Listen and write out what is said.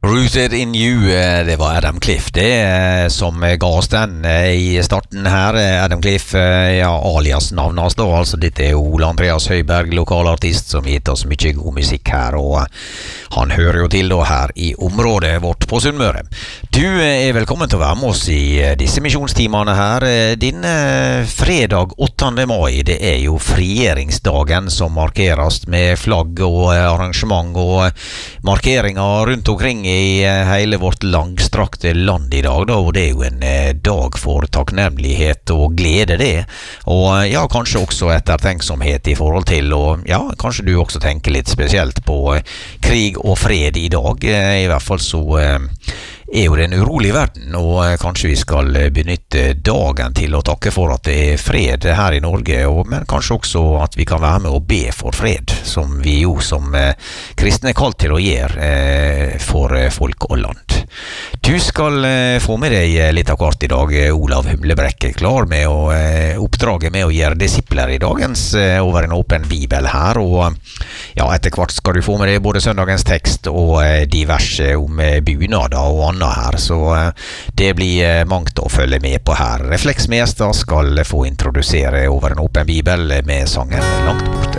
Rooted in You, det var Adam Cliff det som ga oss den i starten her. Adam Cliff, ja, alias navnet hans da, altså dette Ole Andreas Høiberg, lokalartist som gitt oss mye god musikk her, og han hører jo til da her i området vårt på Sunnmøre. Du velkommen til å være med oss i disse misjonstimene her. Din fredag 8. mai, det jo frigjeringsdagen som markeres med flagg og arrangement og markeringer rundt omkring i hele vårt langstrakte land i dag da, og det jo en dag for takknemlighet og glede det, og ja, kanskje også ettertenksomhet i forhold til, og ja, kanskje du også tenker litt spesielt på krig og fred i dag, i hvert fall så jo det en urolig verden, og kanskje vi skal benytte dagen til å takke for at det fred her i Norge, men kanskje også at vi kan være med og be for fred, som vi jo som kristne kalt til å gjøre for folk og land. Du skal få med deg litt av hvert i dag, Olav Humlebrekke, klar med å oppdrage med å gjøre disipler i dagens over en åpen bibel her, og ja, etter hvert skal du få med deg både søndagens tekst og diverse om bunader og annet her, så det blir mangt å følge med på her. Refleks Mestad skal få introdusere over en åpen bibel med sangen Langt borte.